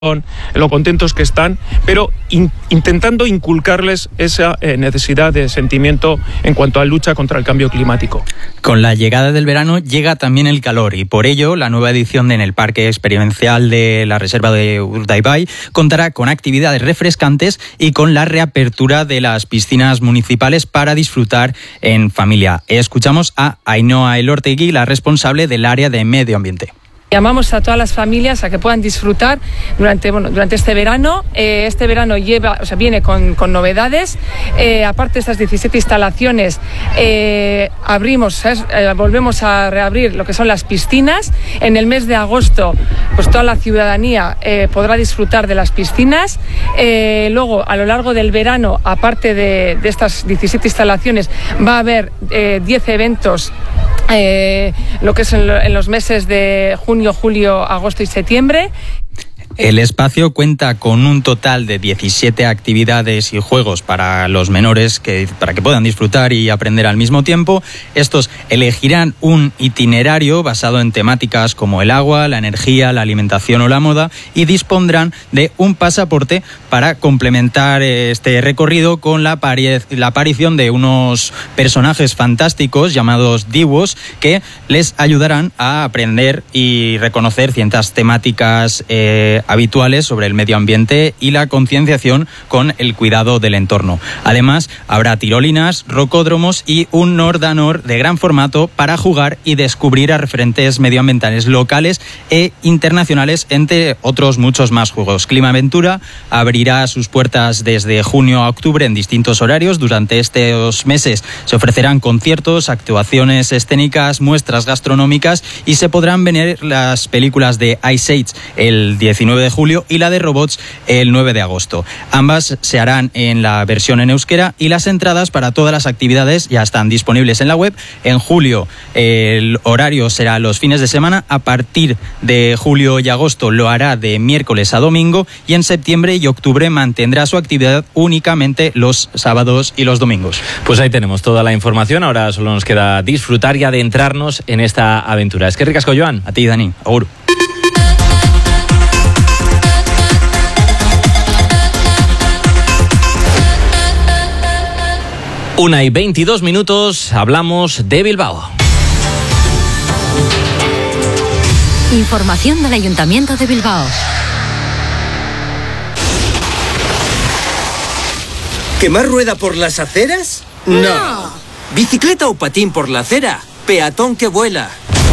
lo contentos que están, pero intentando inculcarles esa necesidad de sentimiento en cuanto a lucha contra el cambio climático. Con la llegada del verano llega también el calor y por ello la nueva edición en el Parque Experimental de la Reserva de Urdaibai contará con actividades refrescantes y con la reapertura de las piscinas municipales para disfrutar en familia. Escuchamos a Ainhoa Elortegui, la responsable del área de medio ambiente. Llamamos a todas las familias a que puedan disfrutar durante este verano. Este verano viene con novedades. Aparte de estas 17 instalaciones, volvemos a reabrir lo que son las piscinas. En el mes de agosto, pues toda la ciudadanía podrá disfrutar de las piscinas. Luego, a lo largo del verano, aparte de estas 17 instalaciones, va a haber 10 eventos. Lo que es en los meses de junio, julio, agosto y septiembre. El espacio cuenta con un total de 17 actividades y juegos para los menores para que puedan disfrutar y aprender al mismo tiempo. Estos elegirán un itinerario basado en temáticas como el agua, la energía, la alimentación o la moda y dispondrán de un pasaporte para complementar este recorrido con la aparición de unos personajes fantásticos llamados Diwos que les ayudarán a aprender y reconocer ciertas temáticas habituales sobre el medio ambiente y la concienciación con el cuidado del entorno. Además, habrá tirolinas, rocódromos y un Nordanor de gran formato para jugar y descubrir a referentes medioambientales locales e internacionales, entre otros muchos más juegos. Climaventura abrirá sus puertas desde junio a octubre en distintos horarios. Durante estos meses se ofrecerán conciertos, actuaciones escénicas, muestras gastronómicas y se podrán ver las películas de Ice Age el 19 de julio y la de Robots el 9 de agosto. Ambas se harán en la versión en euskera y las entradas para todas las actividades ya están disponibles en la web. En julio el horario será los fines de semana. A partir de julio y agosto lo hará de miércoles a domingo y en septiembre y octubre mantendrá su actividad únicamente los sábados y los domingos. Pues ahí tenemos toda la información. Ahora solo nos queda disfrutar y adentrarnos en esta aventura. Es que ricasco, Joan. A ti, Dani. Agur. Una y 22 minutos, hablamos de Bilbao. Información del Ayuntamiento de Bilbao. ¿Quemar rueda por las aceras? No. ¿Bicicleta o patín por la acera? Peatón que vuela.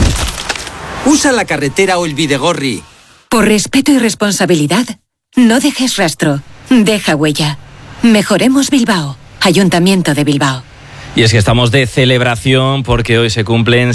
Usa la carretera o el bidegorri. Por respeto y responsabilidad, no dejes rastro, deja huella. Mejoremos Bilbao. Ayuntamiento de Bilbao. Y es que estamos de celebración porque hoy se cumplen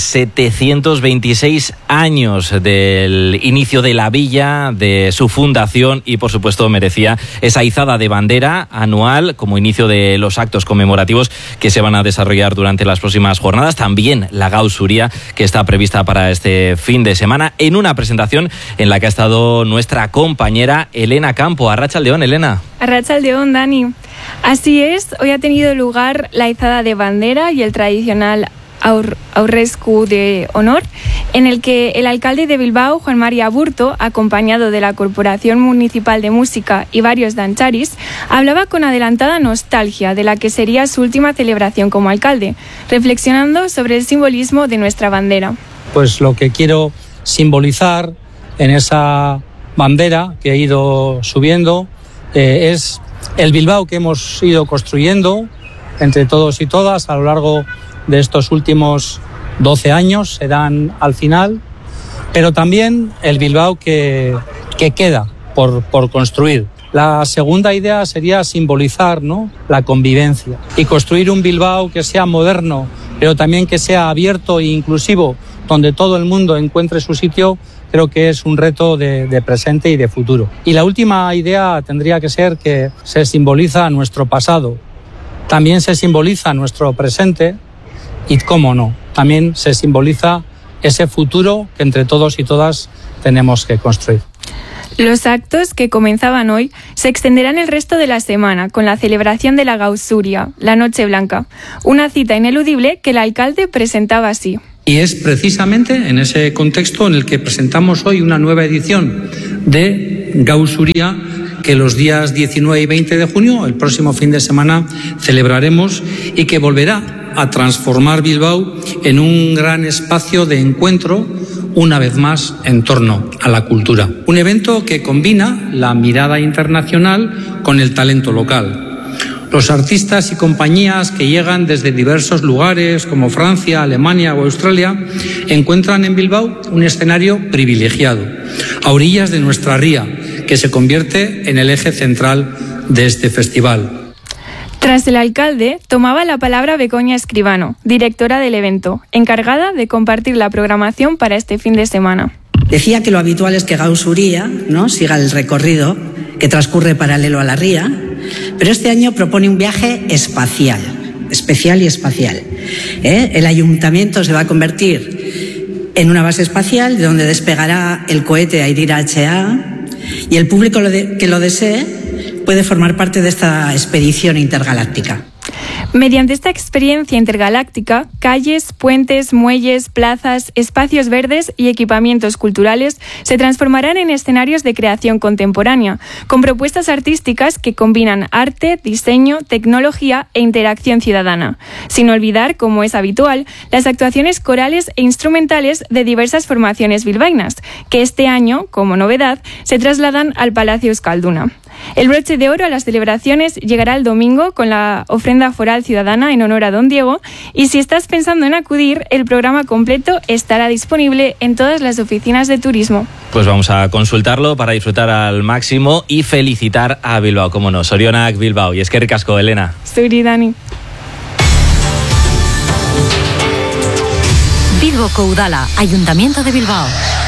726 años del inicio de la villa, de su fundación y por supuesto merecía esa izada de bandera anual como inicio de los actos conmemorativos que se van a desarrollar durante las próximas jornadas. También la Gausuría que está prevista para este fin de semana en una presentación en la que ha estado nuestra compañera Elena Campo. Arratsaldeon, Elena. Arratsaldeon, Dani. Así es, hoy ha tenido lugar la izada de bandera y el tradicional aurresku de honor, en el que el alcalde de Bilbao, Juan María Aburto, acompañado de la Corporación Municipal de Música y varios dancharis, hablaba con adelantada nostalgia de la que sería su última celebración como alcalde, reflexionando sobre el simbolismo de nuestra bandera. Pues lo que quiero simbolizar en esa bandera que he ido subiendo es el Bilbao que hemos ido construyendo entre todos y todas a lo largo de estos últimos 12 años, serán al final, pero también el Bilbao que queda por construir. La segunda idea sería simbolizar, ¿no?, la convivencia y construir un Bilbao que sea moderno, pero también que sea abierto e inclusivo, donde todo el mundo encuentre su sitio. Creo que es un reto de presente y de futuro. Y la última idea tendría que ser que se simboliza nuestro pasado, también se simboliza nuestro presente y, cómo no, también se simboliza ese futuro que entre todos y todas tenemos que construir. Los actos que comenzaban hoy se extenderán el resto de la semana con la celebración de la Gausuria, la Noche Blanca, una cita ineludible que el alcalde presentaba así. Y es precisamente en ese contexto en el que presentamos hoy una nueva edición de Gauzuria, que los días 19 y 20 de junio, el próximo fin de semana, celebraremos y que volverá a transformar Bilbao en un gran espacio de encuentro, una vez más, en torno a la cultura. Un evento que combina la mirada internacional con el talento local. Los artistas y compañías que llegan desde diversos lugares como Francia, Alemania o Australia encuentran en Bilbao un escenario privilegiado, a orillas de nuestra ría, que se convierte en el eje central de este festival. Tras el alcalde, tomaba la palabra Begoña Escribano, directora del evento, encargada de compartir la programación para este fin de semana. Decía que lo habitual es que Gauzuria, ¿no?, siga el recorrido que transcurre paralelo a la ría, pero este año propone un viaje espacial, especial y espacial. El ayuntamiento se va a convertir en una base espacial de donde despegará el cohete Airira HA, y el público que lo desee puede formar parte de esta expedición intergaláctica. Mediante esta experiencia intergaláctica, calles, puentes, muelles, plazas, espacios verdes y equipamientos culturales se transformarán en escenarios de creación contemporánea, con propuestas artísticas que combinan arte, diseño, tecnología e interacción ciudadana, sin olvidar, como es habitual, las actuaciones corales e instrumentales de diversas formaciones bilbaínas, que este año, como novedad, se trasladan al Palacio Euskalduna. El broche de oro a las celebraciones llegará el domingo con la ofrenda foral ciudadana en honor a Don Diego, y si estás pensando en acudir, el programa completo estará disponible en todas las oficinas de turismo. Pues vamos a consultarlo para disfrutar al máximo y felicitar a Bilbao, como no. Zorionak Bilbao. Y eskerrik asko, Elena. Zuri, Dani. Bilboko Udala, Ayuntamiento de Bilbao.